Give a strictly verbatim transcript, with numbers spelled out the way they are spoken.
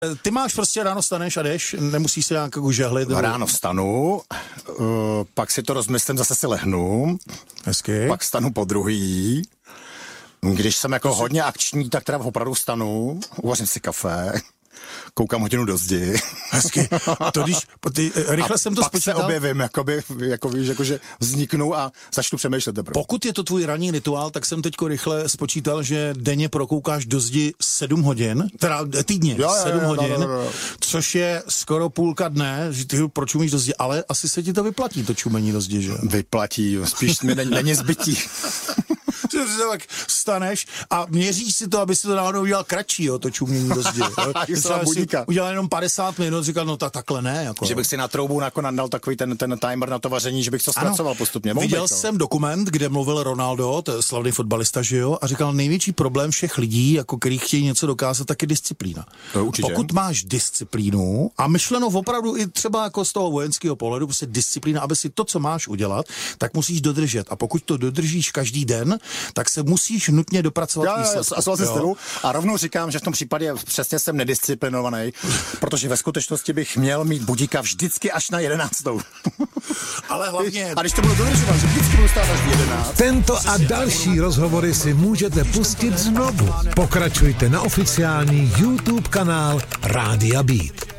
Ty máš prostě ráno staneš a jdeš, nemusíš se nějak žehlit. No, ráno vstanu, uh, pak si to rozmyslím, zase si lehnu. Hezky. Pak vstanu po druhý. Když jsem jako hodně akční, tak teda opravdu vstanu, uvařím si kafe, koukám hodinu do zdi. Hezky. A to když, ty, rychle a jsem to pak spočítal. se objevím, jakoby, jako víš, jakože vzniknu a začnu přemýšlet teprve. Pokud je to tvůj ranní rituál, tak jsem teďko rychle spočítal, že denně prokoukáš do zdi sedm hodin, teda týdně jo, jo, sedm jo, hodin, no, no, no. což je skoro půlka dne, že ty pročumíš do zdi, ale asi se ti to vyplatí, to čumení do zdi, že? Vyplatí, spíš mi není zbytí. Tak vstaneš a měříš si to, aby si to náhodou udělal kratší, jo, to čumění do zdi. Udělal jenom padesát minut, říkal, no ta, takhle ne. Jako, že bych si na troubu jako nadal takový ten, ten timer na to vaření, že bych to zpracoval postupně. Mohl viděl bych, jsem dokument, kde mluvil Ronaldo, to je slavný fotbalista, že jo, a říkal, největší problém všech lidí, jako který chtějí něco dokázat, tak je disciplína. To určitě. Pokud máš disciplínu a myšleno opravdu i třeba jako z toho vojenského pohledu, prostě disciplína, aby si to, co máš udělat, tak musíš dodržet. A pokud to dodržíš každý den, tak se musíš nutně dopracovat výsledku. A souhlasím s tebou. A rovnou říkám, že v tom případě přesně jsem nedisciplinovaný, protože ve skutečnosti bych měl mít budíka vždycky až na jedenáctou. Ale hlavně... A když to budu dodržovat, že vždycky budu stát až v jedenáct. Tento a další rozhovory si můžete pustit znovu. Pokračujte na oficiální YouTube kanál Rádia Beat.